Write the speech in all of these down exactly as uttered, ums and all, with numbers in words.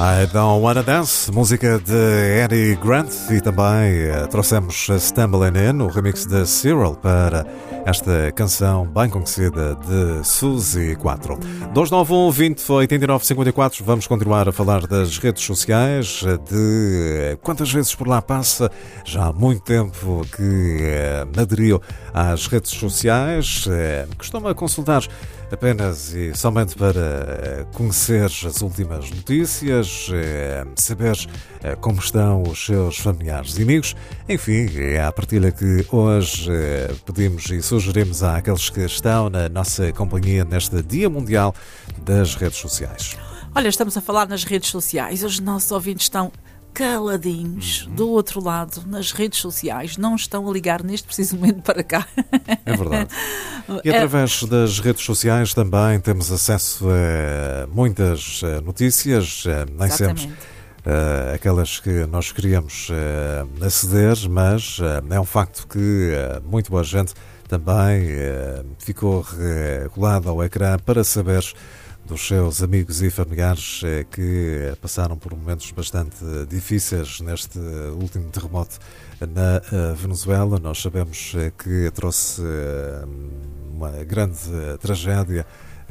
I Don't Wanna Dance, música de Eddie Grant, e também uh, trouxemos Stumbling In, o remix de Cyril, para esta canção bem conhecida de Suzy quatro. dois nove um, vinte, oitenta e nove, cinquenta e quatro. Vamos continuar a falar das redes sociais, de quantas vezes por lá passa. Já há muito tempo que uh, aderiu às redes sociais, uh, costuma consultar apenas e somente para conhecer as últimas notícias, saber como estão os seus familiares e amigos. Enfim, é a partilha que hoje pedimos e sugerimos àqueles que estão na nossa companhia neste Dia Mundial das Redes Sociais. Olha, estamos a falar nas redes sociais. Os nossos ouvintes estão caladinhos, uhum. do outro lado, nas redes sociais, não estão a ligar neste preciso momento para cá. É verdade. E através das redes sociais também temos acesso a muitas notícias, nem Exatamente. sempre uh, aquelas que nós queríamos uh, aceder, mas uh, é um facto que uh, muito boa gente também uh, ficou colada ao ecrã para saber dos seus amigos e familiares que passaram por momentos bastante difíceis neste último terremoto na Venezuela. Nós sabemos que trouxe uma grande tragédia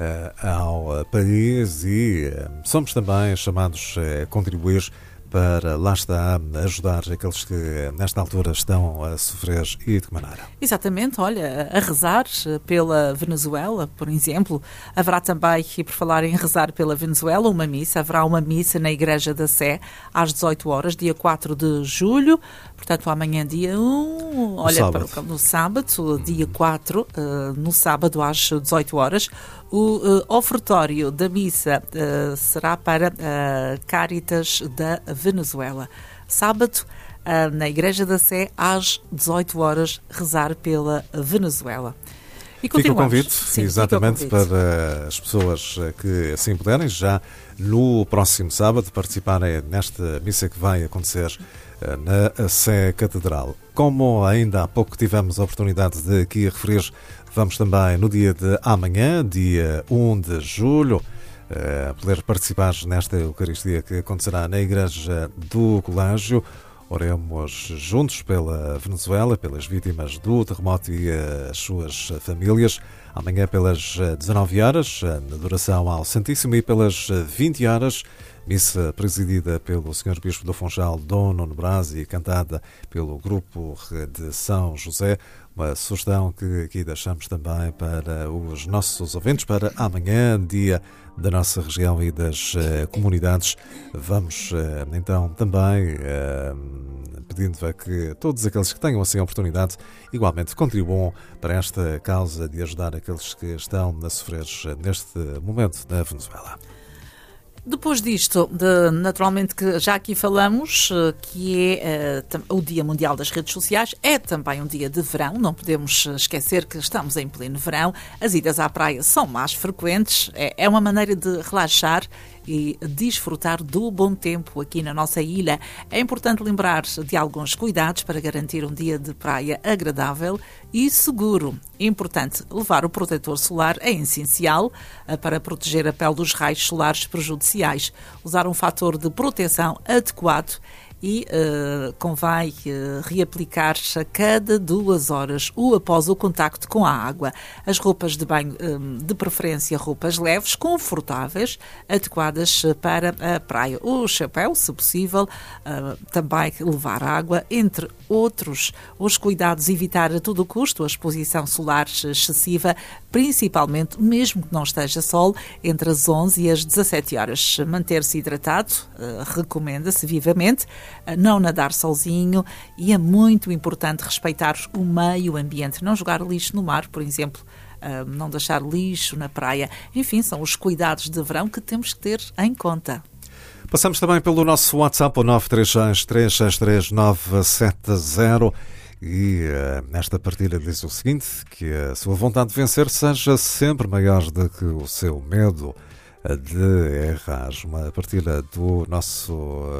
ao país e somos também chamados a contribuir para, lá está, ajudar aqueles que nesta altura estão a sofrer e de que maneira. Exatamente, olha, a rezar pela Venezuela, por exemplo. Haverá também, e por falar em rezar pela Venezuela, uma missa. Haverá uma missa na Igreja da Sé às dezoito horas, dia quatro de julho. Portanto, amanhã dia um, olha, sábado. Para, no sábado, dia quatro, uh, no sábado às dezoito horas. O uh, ofertório da missa uh, será para uh, Caritas da Venezuela. Sábado, uh, na Igreja da Sé, às dezoito horas, rezar pela Venezuela. E fica o convite, Sim, exatamente, fica o convite. Para as pessoas que assim puderem, já no próximo sábado, participarem nesta missa que vai acontecer na Sé Catedral. Como ainda há pouco tivemos a oportunidade de aqui referir, vamos também no dia de amanhã, dia um de julho, poder participar nesta Eucaristia que acontecerá na Igreja do Colégio. Oremos juntos pela Venezuela, pelas vítimas do terremoto e as suas famílias. Amanhã pelas dezanove horas, na adoração ao Santíssimo, e pelas vinte horas, missa presidida pelo senhor Bispo do Funchal, Dom Nuno Braz, e cantada pelo Grupo de São José. Uma sugestão que aqui deixamos também para os nossos ouvintes para amanhã, dia da nossa região e das uh, comunidades. Vamos uh, então também uh, pedindo a que todos aqueles que tenham assim a oportunidade igualmente contribuam para esta causa de ajudar aqueles que estão a sofrer neste momento na Venezuela. Depois disto, de, naturalmente que já aqui falamos, que é uh, o Dia Mundial das Redes Sociais, é também um dia de verão, não podemos esquecer que estamos em pleno verão, as idas à praia são mais frequentes, é, é uma maneira de relaxar e desfrutar do bom tempo aqui na nossa ilha. É importante lembrar de alguns cuidados para garantir um dia de praia agradável e seguro. É importante levar o protetor solar, é essencial para proteger a pele dos raios solares prejudiciais. Usar um fator de proteção adequado e uh, convém uh, reaplicar a cada duas horas ou após o contacto com a água. As roupas de banho, um, de preferência roupas leves, confortáveis, adequadas para a praia. O chapéu, se possível, uh, também levar água, entre outros. Os cuidados: evitar a todo custo a exposição solar excessiva, principalmente, mesmo que não esteja sol, entre as onze e as dezassete horas. Manter-se hidratado, uh, recomenda-se vivamente. Não nadar sozinho, e é muito importante respeitar o meio ambiente, não jogar lixo no mar, por exemplo, não deixar lixo na praia. Enfim, são os cuidados de verão que temos que ter em conta. Passamos também pelo nosso WhatsApp, o nove três seis, três seis três, nove sete zero, e uh, nesta partilha diz o seguinte: que a sua vontade de vencer seja sempre maior do que o seu medo de errar. Uma partilha do nosso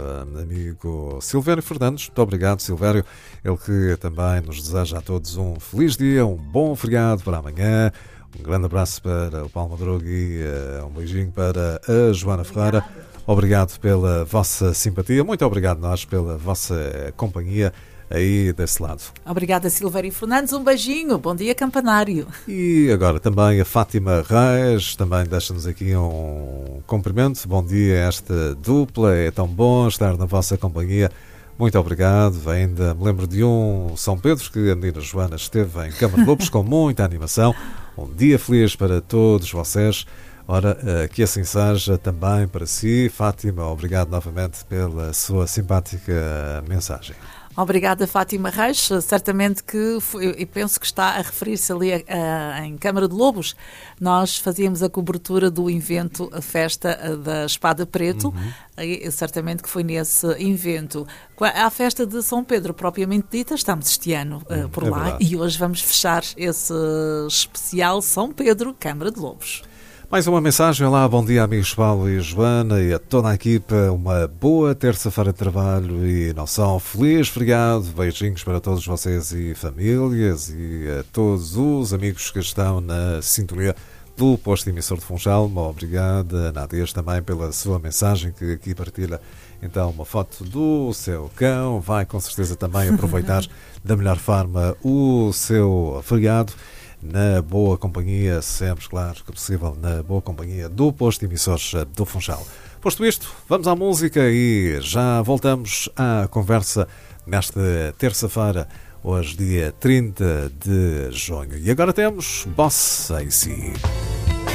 amigo Silvério Fernandes. Muito obrigado, Silvério. Ele que também nos deseja a todos um feliz dia, um bom feriado para amanhã. Um grande abraço para o Paulo Madruga e uh, um beijinho para a Joana Ferreira. obrigado pela vossa simpatia, muito obrigado nós pela vossa companhia aí desse lado. Obrigada, Silvério Fernandes. Um beijinho. Bom dia, Campanário. E agora também a Fátima Reis, também deixa-nos aqui um cumprimento. Bom dia a esta dupla. É tão bom estar na vossa companhia. Muito obrigado. Ainda me lembro de um São Pedro que a menina Joana esteve em Câmara de Lobos com muita animação. Um dia feliz para todos vocês. Ora, que assim seja também para si. Fátima, obrigado novamente pela sua simpática mensagem. Obrigada, Fátima Reis. Certamente que, foi, e penso que está a referir-se ali a, a, em Câmara de Lobos, nós fazíamos a cobertura do evento, a festa da Espada Preto, uhum. e, certamente que foi nesse evento. A festa de São Pedro, propriamente dita, estamos este ano uh, por é lá, verdade. E hoje vamos fechar esse especial São Pedro, Câmara de Lobos. Mais uma mensagem. Olá, bom dia amigos Paulo e Joana e a toda a equipa. Uma boa terça-feira de trabalho e não só. Feliz feriado. Beijinhos para todos vocês e famílias e a todos os amigos que estão na sintonia do posto emissor de Funchal. Obrigada, Nadias, também pela sua mensagem que aqui partilha então uma foto do seu cão. Vai com certeza também aproveitar da melhor forma o seu feriado. Na boa companhia, sempre, claro que possível, na boa companhia do posto emissores do Funchal. Posto isto, vamos à música e já voltamos à conversa nesta terça-feira, hoje dia trinta de junho. E agora temos Boss A C.